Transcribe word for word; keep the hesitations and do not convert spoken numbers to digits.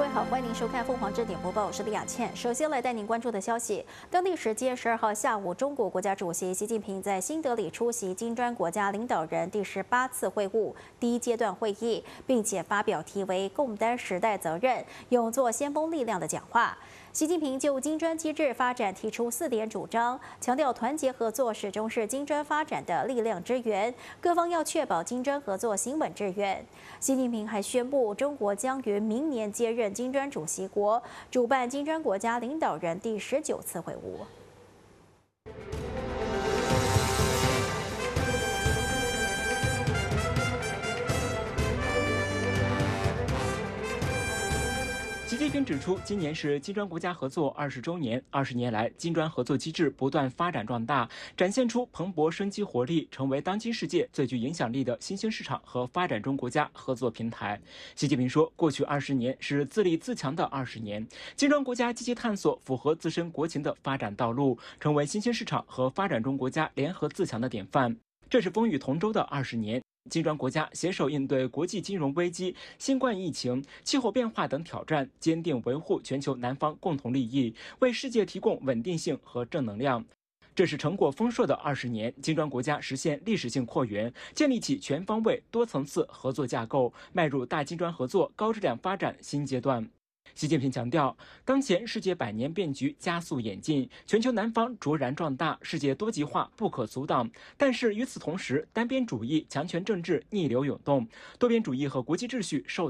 位好，欢迎您收看凤凰正点播报，我是李雅倩。首先来带您关注的消息，当地时间十二号下午，中国国家主席习近平在新德里出席金砖国家领导人第十八次会晤第一阶段会议，并且发表题为“共担时代责任，勇做先锋力量”的讲话。习近平就金砖机制发展提出四点主张，强调团结合作始终是金砖发展的力量之源，各方要确保金砖合作行稳致远。习近平还宣布，中国将于明年接任金砖主席国，主办金砖国家领导人第十九次会晤。 习近平指出，今年是金砖国家合作二十周年。二十年来，金砖合作机制不断发展壮大，展现出蓬勃生机活力，成为当今世界最具影响力的新兴市场和发展中国家合作平台。习近平说，过去二十年是自立自强的二十年，金砖国家积极探索符合自身国情的发展道路，成为新兴市场和发展中国家联合自强的典范。这是风雨同舟的二十年。金砖国家携手应对国际金融危机、新冠疫情、气候变化等挑战，坚定维护全球南方共同利益，为世界提供稳定性和正能量。这是成果丰硕的二十年，金砖国家实现历史性扩员，建立起全方位、多层次合作架构，迈入大金砖合作高质量发展新阶段。习近平强调，当前世界百年变局加速演进，全球南方卓然壮大，世界多极化不可阻挡。但是与此同时，单边主义、强权政治逆流涌动，多边主义和国际秩序受